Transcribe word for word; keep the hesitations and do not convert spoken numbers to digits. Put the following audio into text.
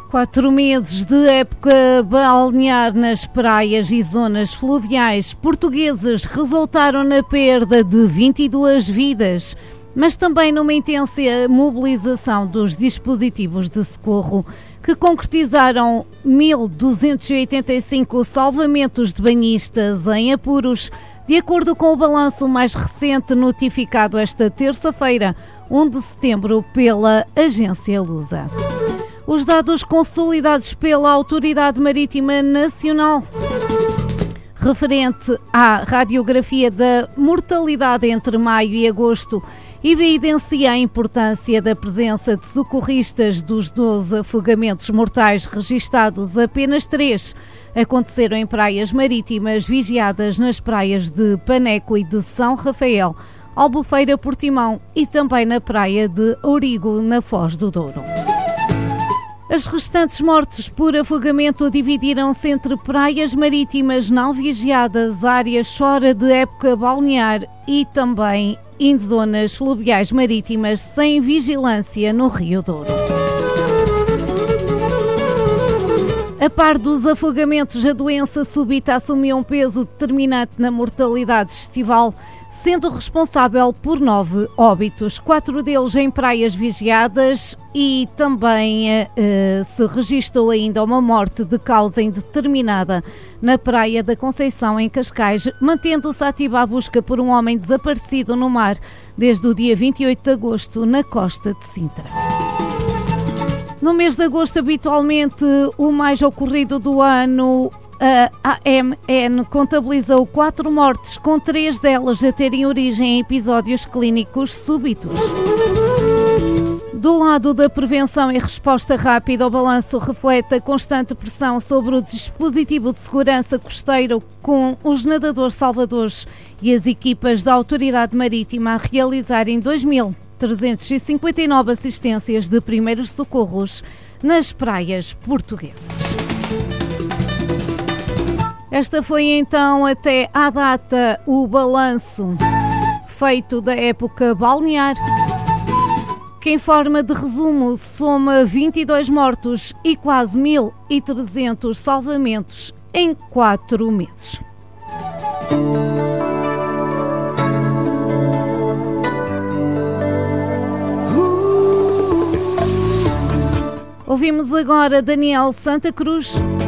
Quatro meses de época balnear nas praias e zonas fluviais portuguesas resultaram na perda de vinte e duas vidas, mas também numa intensa mobilização dos dispositivos de socorro, que concretizaram mil duzentos e oitenta e cinco salvamentos de banhistas em apuros, de acordo com o balanço mais recente notificado esta terça-feira, um de setembro, pela Agência Lusa. Os dados consolidados pela Autoridade Marítima Nacional referente à radiografia da mortalidade entre maio e agosto evidencia a importância da presença de socorristas. Dos doze afogamentos mortais registados, apenas três aconteceram em praias marítimas vigiadas nas praias de Paneco e de São Rafael, Albufeira, Portimão e também na praia de Ourigo, na Foz do Douro. As restantes mortes por afogamento dividiram-se entre praias marítimas não vigiadas, áreas fora de época balnear e também em zonas fluviais marítimas sem vigilância no Rio Douro. A par dos afogamentos, a doença súbita assumiu um peso determinante na mortalidade estival, sendo responsável por nove óbitos, quatro deles em praias vigiadas, e também uh, se registrou ainda uma morte de causa indeterminada na Praia da Conceição, em Cascais, mantendo-se ativa a busca por um homem desaparecido no mar desde o dia vinte e oito de agosto na costa de Sintra. No mês de agosto, habitualmente o mais ocorrido do ano, a A M N contabilizou quatro mortes, com três delas a terem origem em episódios clínicos súbitos. Do lado da prevenção e resposta rápida, o balanço reflete a constante pressão sobre o dispositivo de segurança costeiro, com os nadadores salvadores e as equipas da Autoridade Marítima a realizarem dois mil trezentas e cinquenta e nove assistências de primeiros socorros nas praias portuguesas. Esta foi então até à data o balanço feito da época balnear, que em forma de resumo soma vinte e dois mortos e quase mil e trezentos salvamentos em quatro meses. Ouvimos agora Daniel Santa Cruz